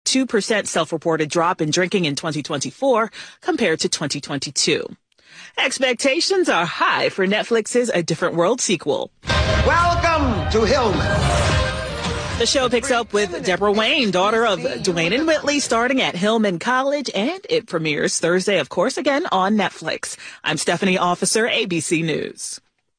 2% self-reported drop in drinking in 2024 compared to 2022. Expectations are high for Netflix's A Different World sequel. Welcome to Hillman. The show picks up with Deborah Wayne, daughter of Dwayne and Whitley, starting at Hillman College, and it premieres Thursday, of course, again on Netflix. I'm Stephanie Officer, ABC News.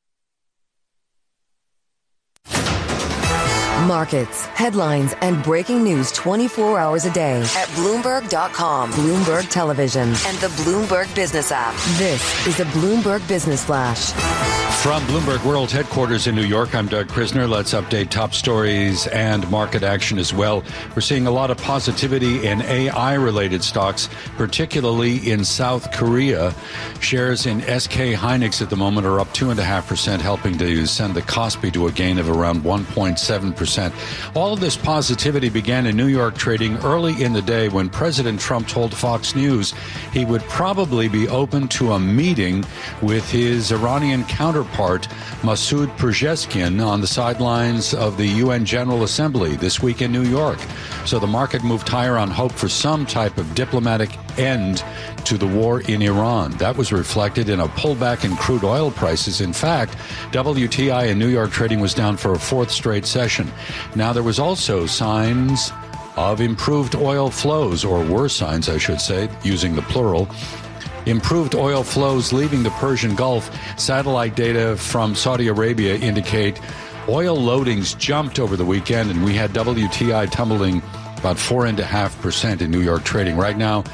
Markets, headlines, and breaking news 24 hours a day at Bloomberg.com, Bloomberg Television, and the Bloomberg Business app. This is a Bloomberg Business Flash. From Bloomberg World Headquarters in New York, I'm Doug Krisner. Let's update top stories and market action as well. We're seeing a lot of positivity in AI-related stocks, particularly in South Korea. Shares in SK Hynix at the moment are up 2.5%, helping to send the Kospi to a gain of around 1.7%. All of this positivity began in New York trading early in the day when President Trump told Fox News he would probably be open to a meeting with his Iranian counterpart, Masoud Pezeshkian, on the sidelines of the UN General Assembly this week in New York. So the market moved higher on hope for some type of diplomatic end to the war in Iran. That was reflected in a pullback in crude oil prices. In fact, WTI in New York trading was down for a fourth straight session. Now, there was also signs of improved oil flows, or were signs, I should say, using the plural. Improved oil flows leaving the Persian Gulf. Satellite data from Saudi Arabia indicate oil loadings jumped over the weekend, and we had WTI tumbling about 4.5% in New York trading. Right now,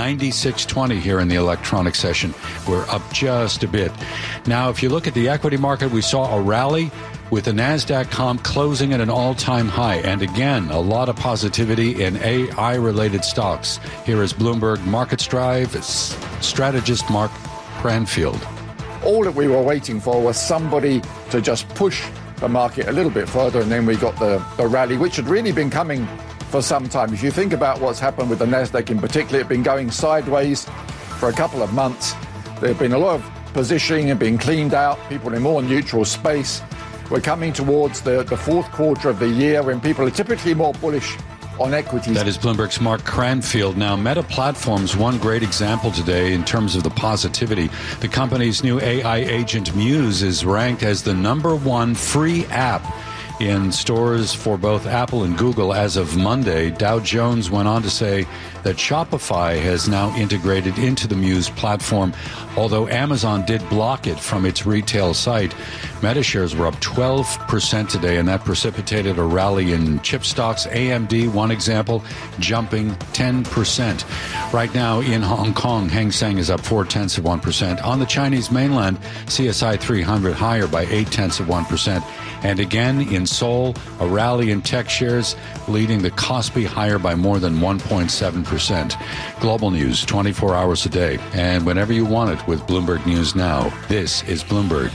96.20 here in the electronic session. We're up just a bit. Now, if you look at the equity market, we saw a rally with the NASDAQ comp closing at an all-time high. And again, a lot of positivity in AI-related stocks. Here is Bloomberg Markets Drive strategist Mark Cranfield. All that we were waiting for was somebody to just push the market a little bit further, and then we got the rally, which had really been coming for some time. If you think about what's happened with the NASDAQ in particular, it's been going sideways for a couple of months. There have been a lot of positioning and being cleaned out, people in more neutral space. We're coming towards the fourth quarter of the year when people are typically more bullish on equities. That is Bloomberg's Mark Cranfield. Now, Meta Platforms, one great example today in terms of the positivity. The company's new AI agent Muse is ranked as the #1 free app in stores for both Apple and Google as of Monday. Dow Jones went on to say that Shopify has now integrated into the Muse platform, although Amazon did block it from its retail site. Meta shares were up 12% today, and that precipitated a rally in chip stocks. AMD, one example, jumping 10%. Right now in Hong Kong, Hang Seng is up 0.4%. On the Chinese mainland, CSI 300 higher by 0.8%. And again, in Seoul, a rally in tech shares, leading the Kospi higher by more than 1.7%. Global news, 24 hours a day, and whenever you want it with Bloomberg News Now. This is Bloomberg.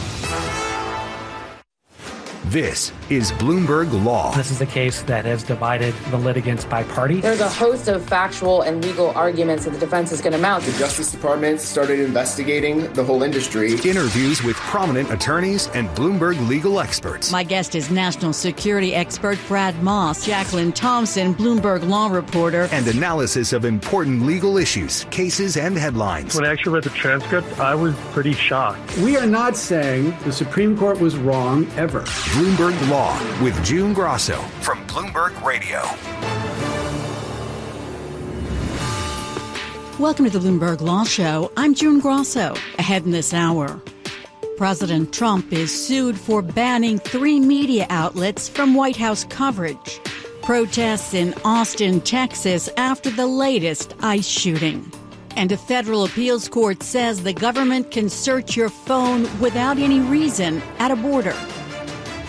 This is Bloomberg Law. This is a case that has divided the litigants by party. There's a host of factual and legal arguments that the defense is going to mount. The Justice Department started investigating the whole industry. Interviews with prominent attorneys and Bloomberg legal experts. My guest is national security expert Brad Moss, Jacqueline Thompson, Bloomberg law reporter. And analysis of important legal issues, cases, and headlines. When I actually read the transcript, I was pretty shocked. We are not saying the Supreme Court was wrong ever. Bloomberg Law with June Grosso from Bloomberg Radio. Welcome to the Bloomberg Law Show. I'm June Grosso. Ahead in this hour, President Trump is sued for banning 3 media outlets from White House coverage. Protests in Austin, Texas after the latest ICE shooting. And a federal appeals court says the government can search your phone without any reason at a border.